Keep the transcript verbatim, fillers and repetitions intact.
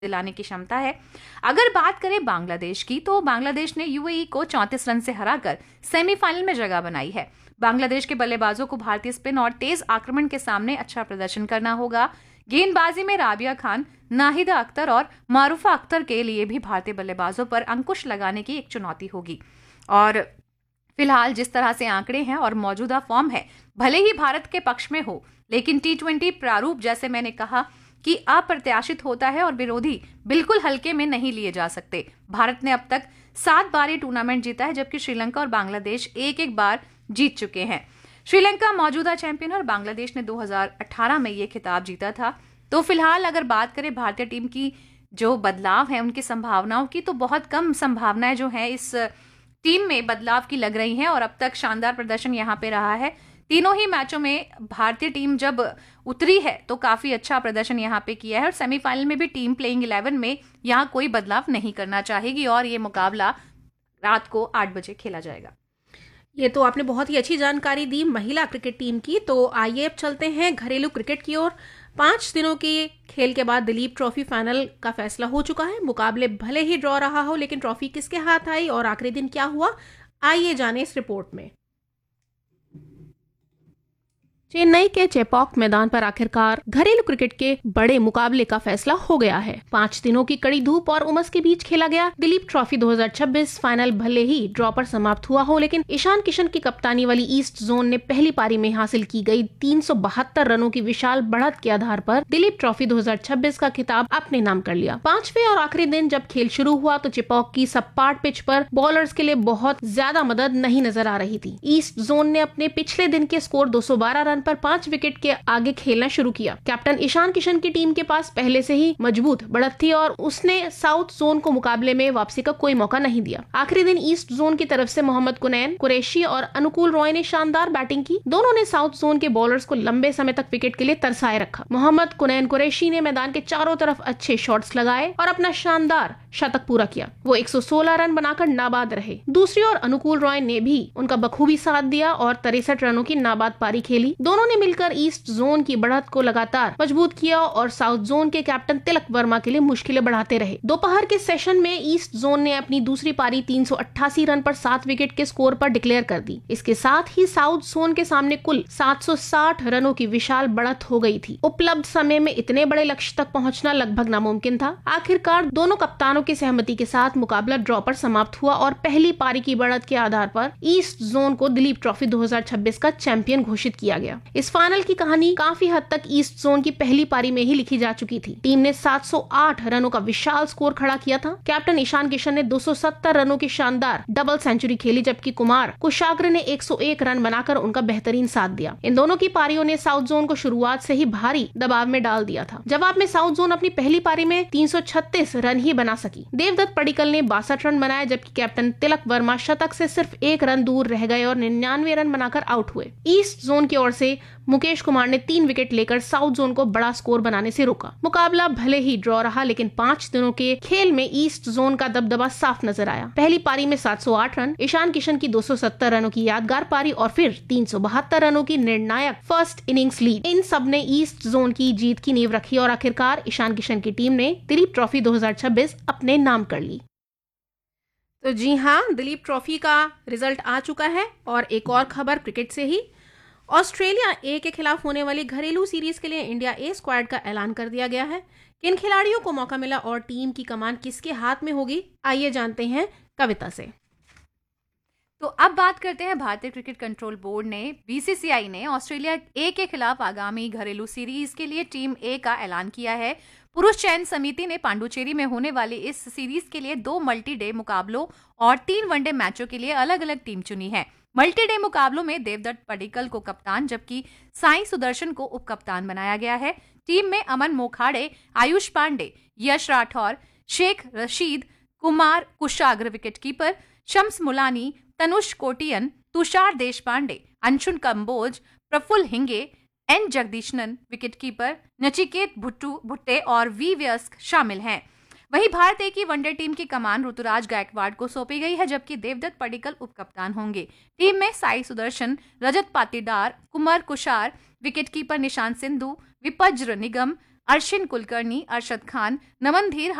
दिलाने की क्षमता है। अगर बात करें बांग्लादेश की, तो बांग्लादेश ने यूएई को चौंतीस रन से हराकर सेमीफाइनल में जगह बनाई है। बांग्लादेश के बल्लेबाजों को भारतीय स्पिन और तेज आक्रमण के सामने अच्छा प्रदर्शन करना होगा। गेंदबाजी में राबिया खान, नाहिदा अख्तर और मारूफा अख्तर के लिए भी भारतीय बल्लेबाजों पर अंकुश लगाने की एक चुनौती होगी। और फिलहाल जिस तरह से आंकड़े हैं और मौजूदा फॉर्म है, भले ही भारत के पक्ष में हो, लेकिन टी ट्वेंटी प्रारूप जैसे मैंने कहा कि अप्रत्याशित होता है और विरोधी बिल्कुल हल्के में नहीं लिए जा सकते। भारत ने अब तक सात बार ये टूर्नामेंट जीता है, जबकि श्रीलंका और बांग्लादेश एक एक बार जीत चुके हैं। श्रीलंका मौजूदा चैंपियन और बांग्लादेश ने दो हज़ार अठारह में ये खिताब जीता था। तो फिलहाल अगर बात करें भारतीय टीम की जो बदलाव है उनकी संभावनाओं की, तो बहुत कम संभावनाएं जो है इस टीम में बदलाव की लग रही हैं और अब तक शानदार प्रदर्शन यहां पे रहा है। तीनों ही मैचों में भारतीय टीम जब उतरी है तो काफी अच्छा प्रदर्शन यहां पे किया है और सेमीफाइनल में भी टीम प्लेइंग इलेवन में यहां कोई बदलाव नहीं करना चाहेगी और ये मुकाबला रात को आठ बजे खेला जाएगा। ये तो आपने बहुत ही अच्छी जानकारी दी महिला क्रिकेट टीम की। तो आइए अब चलते हैं घरेलू क्रिकेट की ओर। पांच दिनों के खेल के बाद दिलीप ट्रॉफी फाइनल का फैसला हो चुका है। मुकाबले भले ही ड्रॉ रहा हो, लेकिन ट्रॉफी किसके हाथ आई और आखिरी दिन क्या हुआ, आइए जाने इस रिपोर्ट में। चेन्नई के चेपॉक मैदान पर आखिरकार घरेलू क्रिकेट के बड़े मुकाबले का फैसला हो गया है। पांच दिनों की कड़ी धूप और उमस के बीच खेला गया दिलीप ट्रॉफी दो हज़ार छब्बीस फाइनल भले ही ड्रॉ पर समाप्त हुआ हो, लेकिन ईशान किशन की कप्तानी वाली ईस्ट जोन ने पहली पारी में हासिल की गई तीन सौ बहत्तर रनों की विशाल बढ़त के आधार पर दिलीप ट्रॉफी दो हज़ार छब्बीस का खिताब अपने नाम कर लिया। पांचवें और आखिरी दिन जब खेल शुरू हुआ तो चेपॉक की सपाट पिच पर बॉलर्स के लिए बहुत ज्यादा मदद नहीं नजर आ रही थी। ईस्ट जोन ने अपने पिछले दिन के स्कोर दो सौ बारह रन पर पांच विकेट के आगे खेलना शुरू किया। कैप्टन ईशान किशन की टीम के पास पहले से ही मजबूत बढ़त थी और उसने साउथ जोन को मुकाबले में वापसी का कोई मौका नहीं दिया। आखिरी दिन ईस्ट जोन की तरफ से मोहम्मद कुनैन, कुरैशी और अनुकूल रॉय ने शानदार बैटिंग की। दोनों ने साउथ जोन के बॉलर्स को लंबे समय तक विकेट के लिए तरसाए रखा। मोहम्मद कुनैन कुरैशी ने मैदान के चारों तरफ अच्छे शॉट्स लगाए और अपना शानदार शतक पूरा किया। वो एक सौ सोलह रन बनाकर नाबाद रहे। दूसरी ओर अनुकूल रॉय ने भी उनका बखूबी साथ दिया और तिरसठ रनों की नाबाद पारी खेली। दोनों ने मिलकर ईस्ट जोन की बढ़त को लगातार मजबूत किया और साउथ जोन के कैप्टन तिलक वर्मा के लिए मुश्किलें बढ़ाते रहे। दोपहर के सेशन में ईस्ट जोन ने अपनी दूसरी पारी तीन सौ अट्ठासी रन पर सात विकेट के स्कोर पर डिक्लेयर कर दी। इसके साथ ही साउथ जोन के सामने कुल सात सौ साठ रनों की विशाल बढ़त हो गई थी। उपलब्ध समय में इतने बड़े लक्ष्य तक पहुंचना लगभग नामुमकिन था। आखिरकार दोनों कप्तानों की सहमति के साथ मुकाबला ड्रॉ पर समाप्त हुआ और पहली पारी की बढ़त के आधार पर ईस्ट जोन को दिलीप ट्रॉफी दो हज़ार छब्बीस का चैंपियन घोषित किया गया। इस फाइनल की कहानी काफी हद तक ईस्ट जोन की पहली पारी में ही लिखी जा चुकी थी। टीम ने सात सौ आठ रनों का विशाल स्कोर खड़ा किया था। कैप्टन ईशान किशन ने दो सौ सत्तर रनों की शानदार डबल सेंचुरी खेली, जबकि कुमार कुशाग्र ने एक सौ एक रन बनाकर उनका बेहतरीन साथ दिया। इन दोनों की पारियों ने साउथ जोन को शुरुआत से ही भारी दबाव में डाल दिया था। जवाब में साउथ जोन अपनी पहली पारी में तीन सौ छत्तीस रन ही बना सकी। देवदत्त पडिक्कल ने बासठ रन बनाए, जबकि कैप्टन तिलक वर्मा शतक से सिर्फ एक रन दूर रह गए और निन्यानवे रन बनाकर आउट हुए। ईस्ट जोन की ओर से मुकेश कुमार ने तीन विकेट लेकर साउथ जोन को बड़ा स्कोर बनाने से रोका। मुकाबला भले ही ड्रॉ रहा, लेकिन पांच दिनों के खेल में ईस्ट जोन का दबदबा साफ नजर आया। पहली पारी में सात सौ आठ रन, ईशान किशन की दो सौ सत्तर रनों की यादगार पारी और फिर तीन सौ बहत्तर रनों की निर्णायक फर्स्ट इनिंग्स लीड, इन सब ने ईस्ट जोन की जीत की नींव रखी और आखिरकार ईशान किशन की टीम ने दिलीप ट्रॉफी दो हज़ार छब्बीस अपने नाम कर ली। तो जी हाँ, दिलीप ट्रॉफी का रिजल्ट आ चुका है। और एक और खबर क्रिकेट से ही, ऑस्ट्रेलिया ए के खिलाफ होने वाली घरेलू सीरीज के लिए इंडिया ए स्क्वाड का ऐलान कर दिया गया है। किन खिलाड़ियों को मौका मिला और टीम की कमान किसके हाथ में होगी, आइए जानते हैं कविता से। तो अब बात करते हैं भारतीय क्रिकेट कंट्रोल बोर्ड ने बीसीसीआई ने ऑस्ट्रेलिया ए के खिलाफ आगामी घरेलू सीरीज के लिए टीम ए का ऐलान किया है। पुरुष चयन समिति ने पांडुचेरी में होने वाली इस सीरीज के लिए दो मल्टी डे मुकाबलों और तीन वनडे मैचों के लिए अलग अलग टीम चुनी है। मल्टी डे मुकाबलों में देवदत्त पडिक्कल को कप्तान, जबकि साई सुदर्शन को उप कप्तान बनाया गया है। टीम में अमन मोखाड़े, आयुष पांडे, यश राठौर, शेख रशीद, कुमार कुशाग्र wicketkeeper, Shams Mulani, Tanush Kotian, Tushar Deshpande, अंशुन Kamboj, Praful Hinge, N जगदीशनन wicketkeeper, Nachiket भुट्टू भुट्टे और वी व्यस्क शामिल हैं। वहीं भारत ए की वनडे टीम की कमान ऋतुराज गायकवाड़ को सौंपी गई है, जबकि देवदत्त पडिक्कल उप कप्तान होंगे। टीम में साई सुदर्शन, रजत पाटीदार, कुमार कुशार, विकेटकीपर निशांत सिंधु, विपज्र निगम, अर्शिन कुलकर्णी, अरशद खान, नमन धीर